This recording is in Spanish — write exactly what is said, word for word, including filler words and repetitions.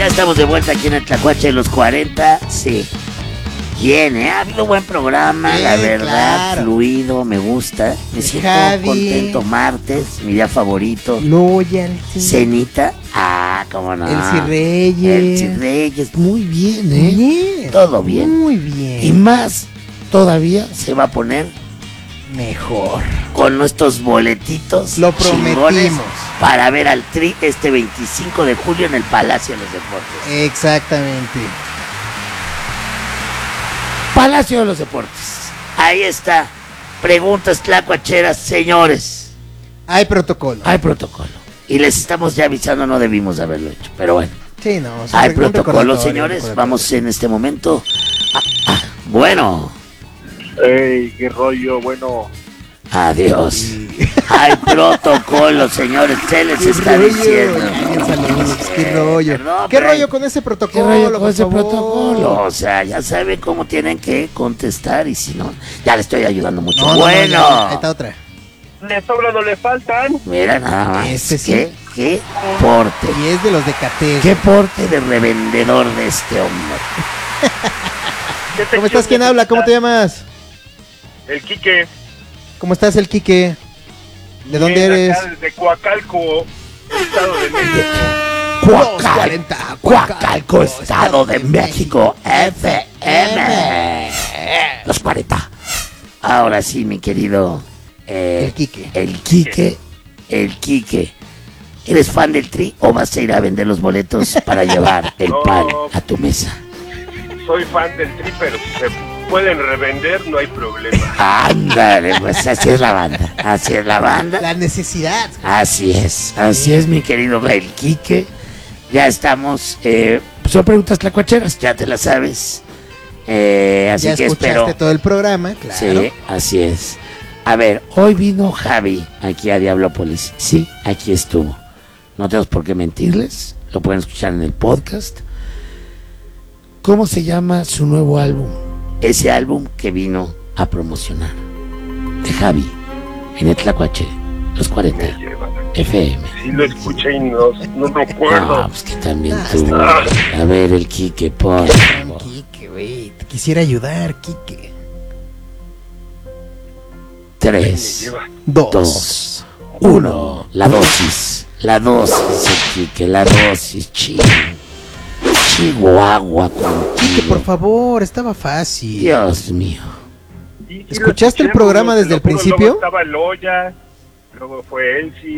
Ya estamos de vuelta aquí en el Tlacuache de los cuarenta. Sí. Bien, ¿eh? Ha habido buen programa, sí, la verdad, claro. Fluido, me gusta. Me siento Javi. contento. Martes, mi día favorito. Loyalty. Cenita. Ah, cómo no. Elsie Reyes. Elsie Reyes. Muy bien, ¿eh? Bien. Todo bien. Muy bien. Y más, todavía se va a poner mejor. Con nuestros boletitos. Lo prometimos. Para ver al Tri este veinticinco de julio en el Palacio de los Deportes. Exactamente. Palacio de los Deportes. Ahí está. Preguntas tlacuacheras, señores. Hay protocolo. Hay protocolo. Y les estamos ya avisando, no debimos haberlo hecho, pero bueno. Sí, no. Hay protocolo, señores. Vamos en este momento. Ah, ah, bueno. Ey, qué rollo, bueno. Adiós. Sí. Hay protocolo, señores. Se les está rollo, diciendo. Saludos, qué rollo. Perdón, ¿Qué rollo hay... con ese protocolo? ¿Qué rollo con ese favor? protocolo? O sea, ya saben cómo tienen que contestar y si no, ya le estoy ayudando mucho. No, bueno. No, no, ahí está otra. Le sobra, no le faltan. Mira nada más. Este sí. ¿Qué, qué porte? Y es de los de Catez. ¿Qué porte de revendedor de este hombre? ¿Cómo estás? ¿Quién habla? ¿Cómo te llamas? El Quique. ¿Cómo estás, el Quique? ¿De dónde eres? Acá desde Coacalco, Estado de México. Coacalco, Coacalco, Estado de México, F M. Los cuarenta. Ahora sí, mi querido... Eh, el Quique. El Quique, el Quique. ¿Eres fan del Tri o vas a ir a vender los boletos para llevar el no, pan a tu mesa? Soy fan del Tri, pero si se pueden revender, no hay problema. Ándale, pues así es la banda. Así es la banda. La necesidad. Así es, así es, mi querido el Quique. Ya estamos. Eh, son preguntas tlacuacheras, ya te las sabes. Eh, así ya que escuchaste espero. todo el programa, claro. Sí, así es. A ver, hoy vino Javi aquí a Diablópolis. Sí, aquí estuvo. No tenemos por qué mentirles. Lo pueden escuchar en el podcast. ¿Cómo se llama su nuevo álbum? Ese álbum que vino a promocionar. De Javi, en el Tlacuache, los cuarenta F M. Sí lo escuché y no, no me acuerdo. Ah, pues que también tú. A ver, el Quique, por favor. Quique, güey. Te quisiera ayudar, Quique. Tres, dos, dos, uno. La dosis. La dosis, Quique, la dosis, chico. Chihuahua contigo. Quique, por favor, estaba fácil. Dios mío. ¿Escuchaste el programa desde el principio? Luego estaba Loya, luego fue Elsie.